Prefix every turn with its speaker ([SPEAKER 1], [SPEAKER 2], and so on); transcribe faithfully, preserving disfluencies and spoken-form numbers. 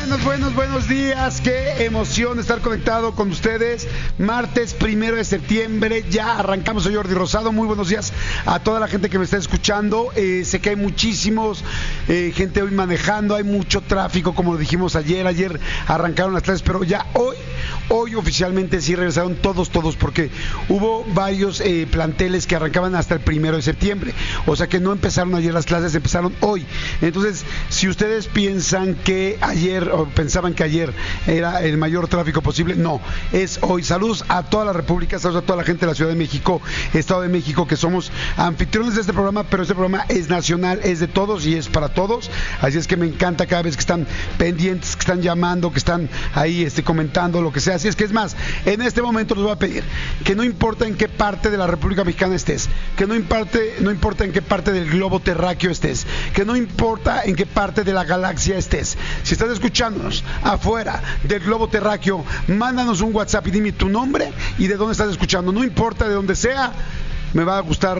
[SPEAKER 1] Buenos, buenos, buenos días. Qué emoción estar conectado con ustedes. Martes primero de septiembre, ya arrancamos. Soy Jordi Rosado. Muy buenos días a toda la gente que me está escuchando. Eh, sé que hay muchísimos eh, gente hoy manejando, hay mucho tráfico, como lo dijimos ayer. Ayer arrancaron las clases, pero ya hoy, hoy oficialmente sí regresaron todos, todos, porque hubo varios eh, planteles que arrancaban hasta el primero de septiembre. O sea que no empezaron ayer las clases, empezaron hoy. Entonces, si ustedes piensan que ayer o pensaban que ayer era el mayor tráfico posible, no, es hoy. Saludos a toda la República, saludos a toda la gente de la Ciudad de México, Estado de México, que somos anfitriones de este programa, pero este programa es nacional, es de todos y es para todos. Así es que me encanta cada vez que están pendientes, que están llamando, que están ahí este, comentando, lo que sea. Así es que es más, en este momento les voy a pedir que no importa en qué parte de la República Mexicana estés, que no importa, no importa en qué parte del globo terráqueo estés, que no importa en qué parte de la galaxia estés, si estás escuchándonos afuera del globo terráqueo, mándanos un WhatsApp y dime tu nombre y de dónde estás escuchando. No importa de dónde sea, me va a gustar